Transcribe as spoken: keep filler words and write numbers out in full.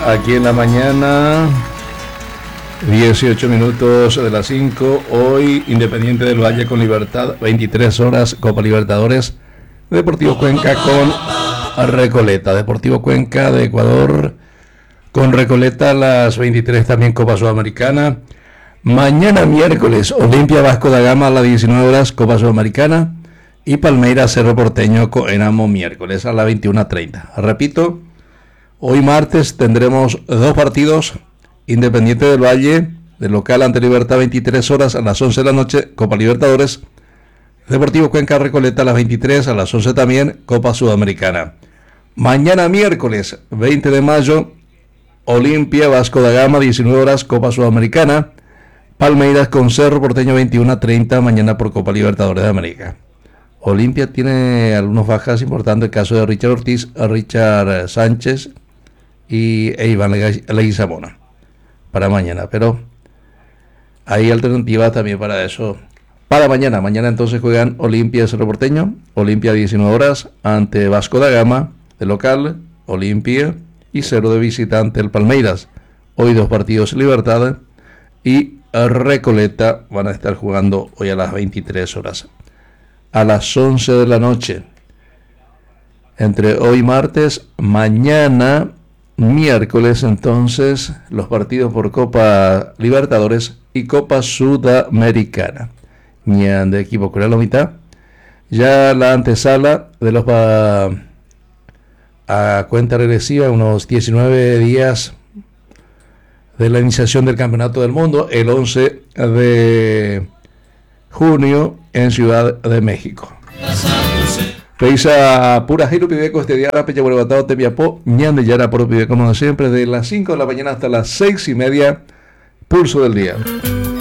ya aquí en la mañana, dieciocho minutos de las cinco. Hoy Independiente del Valle con Libertad, veintitrés horas, Copa Libertadores. Deportivo Cuenca con Recoleta. Deportivo Cuenca de Ecuador con Recoleta a las veintitrés, también Copa Sudamericana. Mañana miércoles, Olimpia Vasco da Gama a las diecinueve horas, Copa Sudamericana. Y Palmeiras Cerro Porteño con Enamo miércoles a las veintiuna treinta. Repito, hoy martes tendremos dos partidos. Independiente del Valle, de local ante Libertad, veintitrés horas a las once de la noche, Copa Libertadores. Deportivo Cuenca Recoleta a las veintitrés, a las once también, Copa Sudamericana. Mañana miércoles, veinte de mayo, Olimpia Vasco da Gama, diecinueve horas, Copa Sudamericana. Palmeiras con Cerro Porteño, veintiuna treinta, mañana por Copa Libertadores de América. Olimpia tiene algunas bajas importantes, el caso de Richard Ortiz, Richard Sánchez y e Iván Leguizamón para mañana, pero hay alternativas también para eso. Para mañana, mañana entonces juegan Olimpia Cerro Porteño, Olimpia diecinueve horas ante Vasco da Gama de local, Olimpia y Cerro de visitante el Palmeiras. Hoy dos partidos Libertad y Recoleta van a estar jugando hoy a las veintitrés horas. A las once de la noche, entre hoy martes, mañana miércoles, entonces, los partidos por Copa Libertadores y Copa Sudamericana. Ñan de equipo con la mitad. Ya la antesala de los a, a cuenta regresiva, unos diecinueve días de la iniciación del Campeonato del Mundo, el once de junio en Ciudad de México. Peisa pura giro pibeco este día pecha por batado te viapó ñan de yara por pibe como siempre de las cinco de la mañana hasta las seis y media, pulso del día.